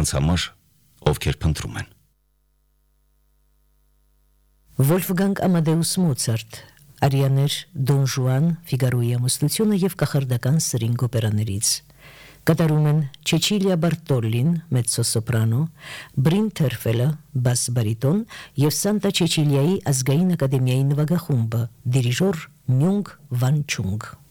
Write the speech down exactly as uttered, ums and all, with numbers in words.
նրանց համար, ովքեր փնտրում են։ Վոլֆգանգ Ամադեուս Մոցարտ, Արիաներ, Դոն Ժուան, Ֆիգարոյի ամուսնությունը և կախարդական սրինգ օպերաներից։ Կատարում են Չեչիլիա Բարտոլին, մեծոսոպրանո, Բրին Թերֆելը, բաս բարիտոն և Սանտա Չեչիլիայի ազգային ակադեմիայի նվագախումբը, դիրիժոր Մյունգ Վան Չունգ։